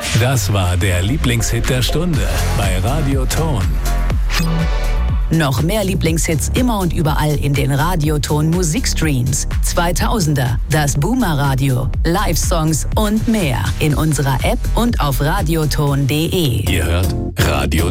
Das war der Lieblingshit der Stunde bei Radio Ton. Noch mehr Lieblingshits immer und überall in den Radioton Musikstreams. 2000er, das Boomer Radio, Live-Songs und mehr in unserer App und auf radioton.de. Ihr hört Radio